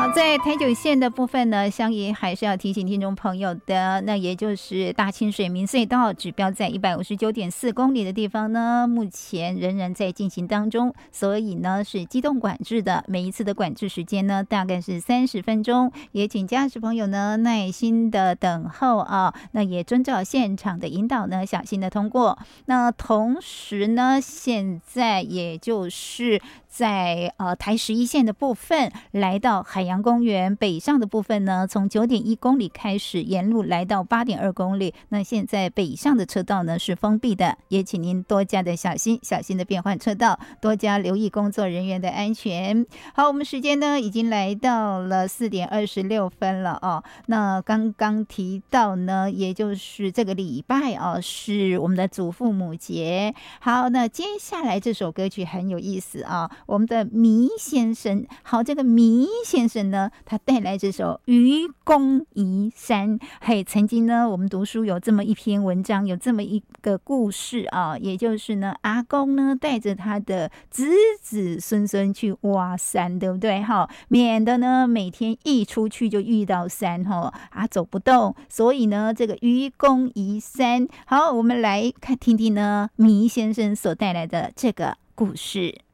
好，在台九线的部分呢，相宜还是要提醒听众朋友的，那也就是大清水民隧道指标在159.4公里的地方呢，目前仍然在进行当中，所以呢是机动管制的，每一次的管制时间呢大概是30分钟，也请驾驶朋友呢耐心的等候啊，那也遵照现场的引导呢，小心的通过。那同时呢，现在也就是在台11线的部分，来到海洋公园北上的部分呢，从9.1公里开始，沿路来到8.2公里。那现在北上的车道呢是封闭的，也请您多加的小心的变换车道，多加留意工作人员的安全。好，我们时间呢已经来到了4点26分了哦。那刚刚提到呢，也就是这个礼拜哦，是我们的祖父母节。好，那接下来这首歌曲很有意思啊，我们的迷先生。好，这个迷先生呢，他带来这首《愚公移山》。嘿，曾经呢，我们读书有这么一篇文章，有这么一个故事啊，也就是呢，阿公呢带着他的子子孙孙去挖山，对不对？哈，免得呢每天一出去就遇到山哈走不动，所以呢，这个愚公移山。好，我们来听听呢，迷先生所带来的这个故事。